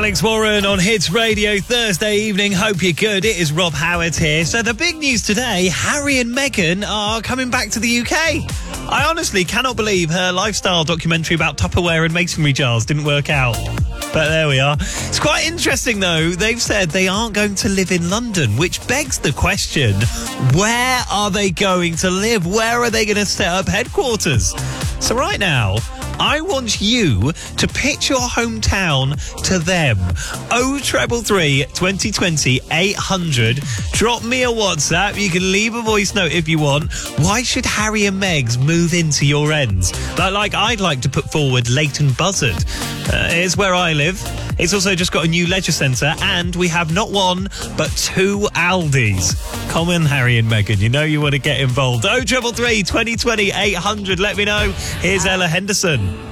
Alex Warren on Hits Radio Thursday evening. Hope you're good. It is Rob Howard here. So the big news today, Harry and Meghan are coming back to the UK. I honestly cannot believe her lifestyle documentary about Tupperware and masonry jars didn't work out. But there we are. It's quite interesting, though. They've said they aren't going to live in London, which begs the question, where are they going to live? Where are they going to set up headquarters? So right now, I want you to pitch your hometown to them. 0333 2020 800. Drop me a WhatsApp. You can leave a voice note if you want. Why should Harry and Meg's move into your ends? Like I'd like to put forward Leighton Buzzard. It's where I live. It's also just got a new leisure centre, and we have not one, but two Aldis. Come on, Harry and Meghan. You know you want to get involved. 0333 2020 800. Let me know. Here's Ella Henderson.